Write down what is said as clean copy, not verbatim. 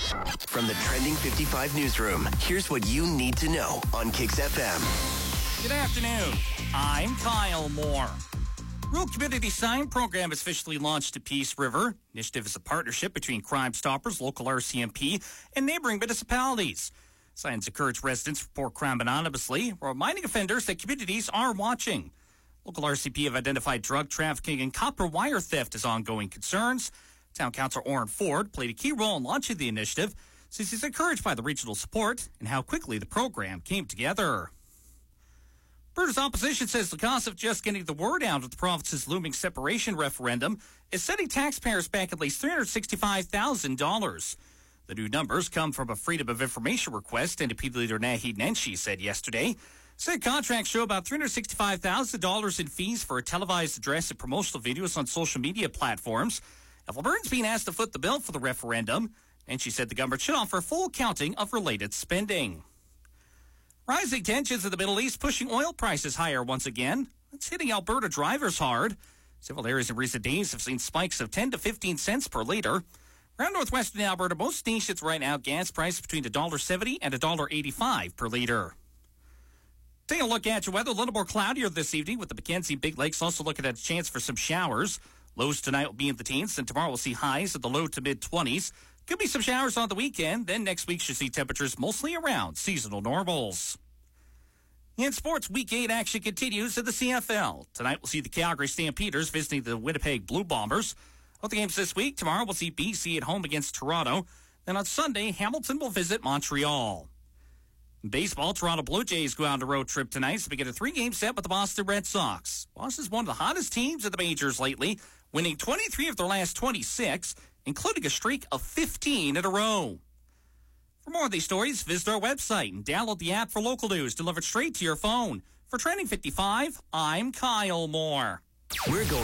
From the Trending 55 newsroom, here's what you need to know on Kicks FM. Good afternoon. I'm Kyle Moore. Rural Community Sign Program has officially launched at Peace River. Initiative is a partnership between Crime Stoppers, local RCMP, and neighboring municipalities. Signs encourage residents to report crime anonymously, reminding offenders that communities are watching. Local RCMP have identified drug trafficking and copper wire theft as ongoing concerns. Town Councillor Orrin Ford played a key role in launching the initiative, since he's encouraged by the regional support and how quickly the program came together. Alberta's opposition says the cost of just getting the word out of the province's looming separation referendum is setting taxpayers back at least $365,000. The new numbers come from a Freedom of Information request, NDP leader Naheed Nenshi said yesterday. Said contracts show about $365,000 in fees for a televised address and promotional videos on social media platforms. If Albertans being asked to foot the bill for the referendum, Nenshi said the government should offer full accounting of related spending. Rising tensions in the Middle East pushing oil prices higher once again. That's hitting Alberta drivers hard. Several areas in recent days have seen spikes of 10 to 15 cents per litre. Around northwestern Alberta, most stations right now gas price between $1.70 and $1.85 per litre. Taking a look at your weather, a little more cloudier this evening with the Mackenzie Big Lakes also looking at a chance for some showers. Lows tonight will be in the teens, and tomorrow we'll see highs at the low to mid-20s. Could be some showers on the weekend. Then next week should see temperatures mostly around seasonal normals. In sports, Week 8 action continues in the CFL. Tonight we'll see the Calgary Stampeders visiting the Winnipeg Blue Bombers. Other games this week, tomorrow we'll see BC at home against Toronto. Then on Sunday, Hamilton will visit Montreal. In baseball, Toronto Blue Jays go on a road trip tonight to begin a 3-game set with the Boston Red Sox. Boston is one of the hottest teams in the majors lately, winning 23 of their last 26, including a streak of 15 in a row. For more of these stories, visit our website and download the app for local news delivered straight to your phone. For Trending 55, I'm Kyle Moore. We're going